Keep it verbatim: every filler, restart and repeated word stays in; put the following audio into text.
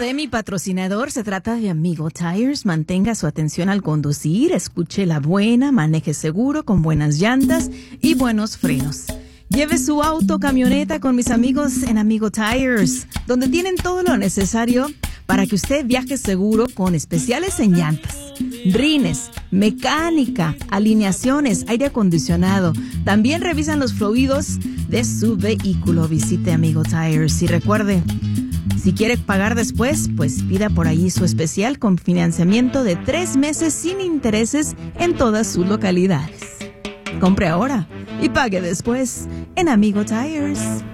de mi patrocinador, se trata de Amigo Tires. Mantenga su atención al conducir, escuche la buena, maneje seguro con buenas llantas y buenos frenos. Lleve su auto, camioneta con mis amigos en Amigo Tires, donde tienen todo lo necesario para que usted viaje seguro con especiales en llantas, rines, mecánica, alineaciones, aire acondicionado. También revisan los fluidos de su vehículo. Visite Amigo Tires y recuerde, si quiere pagar después, pues pida por ahí su especial con financiamiento de tres meses sin intereses en todas sus localidades. Compre ahora y pague después en Amigo Tires.